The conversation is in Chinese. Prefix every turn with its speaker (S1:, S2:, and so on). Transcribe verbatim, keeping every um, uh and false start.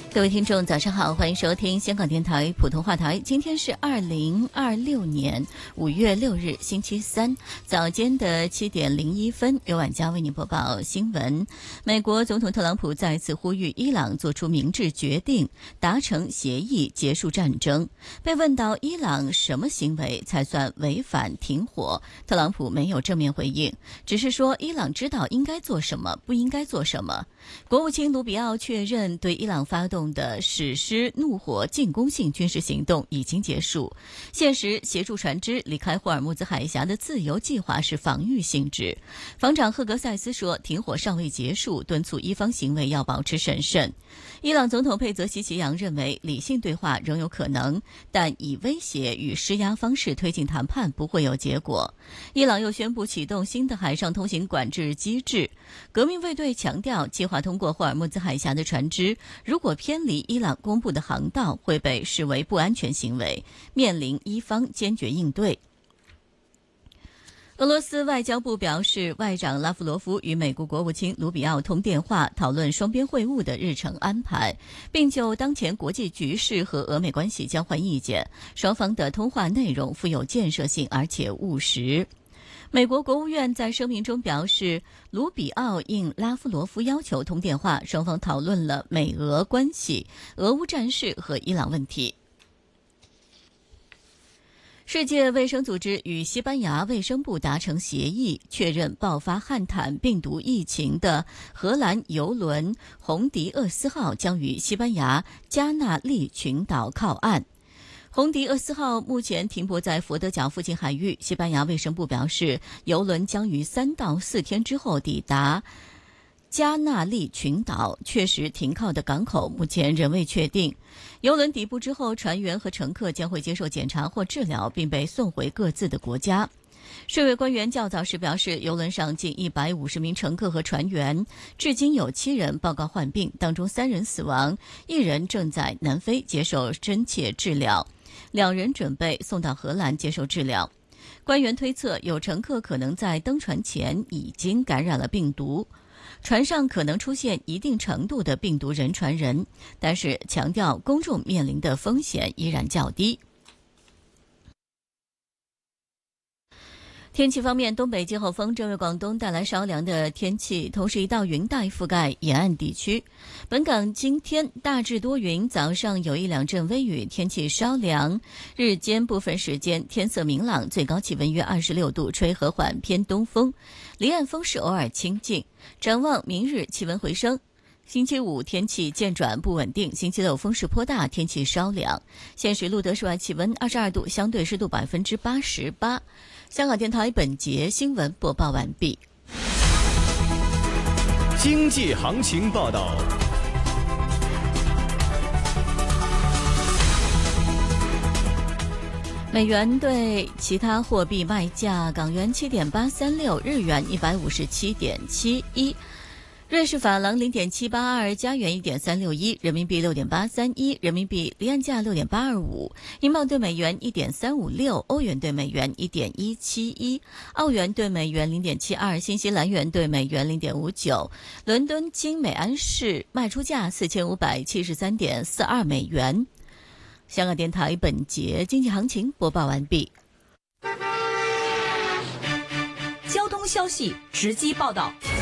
S1: 各位听众早上好，欢迎收听香港电台普通话台。今天是二零二六年五月六日星期三早间的七点零一分，由晚佳为您播报新闻。美国总统特朗普再次呼吁伊朗做出明智决定，达成协议结束战争。被问到伊朗什么行为才算违反停火，特朗普没有正面回应，只是说伊朗知道应该做什么，不应该做什么。国务卿卢比奥确认对伊朗发动的史诗怒火进攻性军事行动已经结束，现实协助船只离开霍尔木兹海峡的自由计划是防御性质。防长赫格塞斯说，停火尚未结束，敦促伊方行为要保持审慎。伊朗总统佩泽西奇扬认为，理性对话仍有可能，但以威胁与施压方式推进谈判不会有结果。伊朗又宣布启动新的海上通行管制机制。革命卫队强调，计划通过霍尔木兹海峡的船只如果偏离伊朗公布的航道，会被视为不安全行为，面临伊方坚决应对。俄罗斯外交部表示，外长拉夫罗夫与美国国务卿卢比奥通电话，讨论双边会晤的日程安排，并就当前国际局势和俄美关系交换意见。双方的通话内容富有建设性而且务实。美国国务院在声明中表示，卢比奥应拉夫罗夫要求通电话，双方讨论了美俄关系、俄乌战事和伊朗问题。世界卫生组织与西班牙卫生部达成协议，确认爆发汉坦病毒疫情的荷兰邮轮红迪厄斯号将于西班牙加纳利群岛靠岸。红迪厄斯号目前停泊在佛得角附近海域，西班牙卫生部表示，邮轮将于三到四天之后抵达加纳利群岛，确实停靠的港口目前仍未确定。邮轮抵埗之后，船员和乘客将会接受检查或治疗，并被送回各自的国家。税委官员较早时表示，邮轮上近一百五十名乘客和船员，至今有七人报告患病，当中三人死亡，一人正在南非接受深切治疗，两人准备送到荷兰接受治疗。官员推测，有乘客可能在登船前已经感染了病毒，船上可能出现一定程度的病毒人传人，但是强调公众面临的风险依然较低。天气方面，东北季候风正为广东带来稍凉的天气，同时一道云带覆盖沿岸地区。本港今天大致多云，早上有一两阵微雨，天气稍凉，日间部分时间天色明朗，最高气温约二十六度，吹和缓偏东风，离岸风势偶尔清劲。展望明日气温回升，星期五天气渐转不稳定，星期六风势颇大，天气稍凉。现时录得室外气温二十二度，相对湿度百分之八十八。香港电台本节新闻播报完毕。
S2: 经济行情报道。
S1: 美元对其他货币卖价：港元七点八三六，日元一百五十七点七一。瑞士法郎 零点七八二，加元 一点三六一，人民币 六点八三一，人民币离岸价 六点八二五，英镑对美元 一点三五六，欧元对美元 一点一七一，澳元对美元 零点七二，新西兰元对美元 零点五九。伦敦金每安士卖出价 四千五百七十三点四二美元。香港电台本节经济行情播报完毕。
S3: 交通消息直击报道。